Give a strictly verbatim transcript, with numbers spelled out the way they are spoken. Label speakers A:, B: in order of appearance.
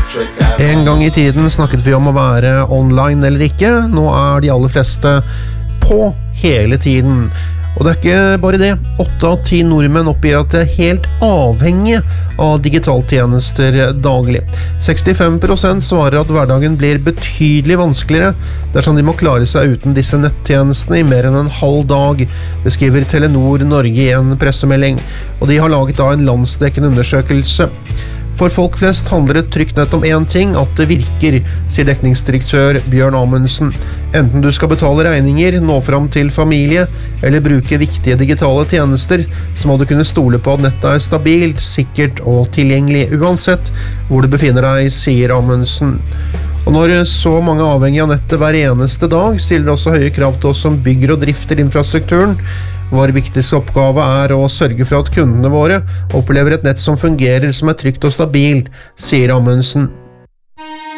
A: En gang i tiden snakket vi om å være online eller ikke. Nå er de aller fleste på hele tiden. Og det er ikke bare det. Åtte av ti nordmenn oppgir at de er helt avhengige av digitaltjenester daglig. sekstifem prosent svarer at hverdagen blir betydelig vanskeligere dersom de må klare seg uten disse nettjenestene i mer enn en halv dag, beskriver Telenor Norge i en pressemelding. Og de har laget da en landsdekkende undersøkelse. For folk flest handler et trygt nett om én ting, at det virker, sier dekningsdirektør Bjørn Amundsen. Enten du skal betale regninger, nå fram til familie, eller bruke viktige digitale tjenester, så må du kunne stole på at nettet er stabilt, sikkert og tilgjengelig, uansett hvor du befinner deg, sier Amundsen. Og når så mange er avhengig av nettet hver eneste dag, stiller det også høye krav til oss som bygger og drifter infrastrukturen. Vår viktigste oppgave er å sørge for at kundene våre opplever et nett som fungerer, som er trygt og stabilt, sier Amundsen.